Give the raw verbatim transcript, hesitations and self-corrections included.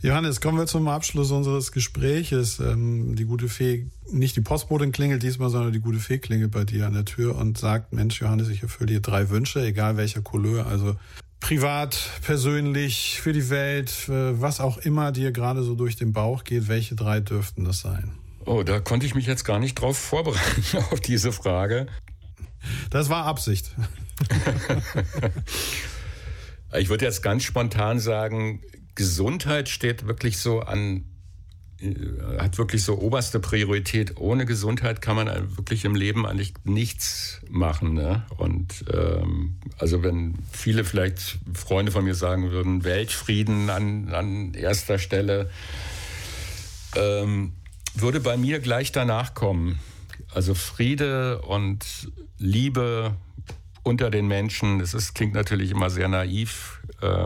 Johannes, kommen wir zum Abschluss unseres Gespräches. Ähm, die gute Fee, nicht die Postbotin klingelt diesmal, sondern die gute Fee klingelt bei dir an der Tür und sagt, Mensch, Johannes, ich erfülle dir drei Wünsche, egal welcher Couleur, also privat, persönlich, für die Welt, was auch immer dir gerade so durch den Bauch geht, welche drei dürften das sein? Oh, da konnte ich mich jetzt gar nicht drauf vorbereiten, auf diese Frage. Das war Absicht. Ich würde jetzt ganz spontan sagen, Gesundheit steht wirklich so an, hat wirklich so oberste Priorität. Ohne Gesundheit kann man wirklich im Leben eigentlich nichts machen. Ne? Und ähm, also wenn viele vielleicht Freunde von mir sagen würden, Weltfrieden an, an erster Stelle, ähm, würde bei mir gleich danach kommen. Also Friede und Liebe unter den Menschen. Das ist, klingt natürlich immer sehr naiv.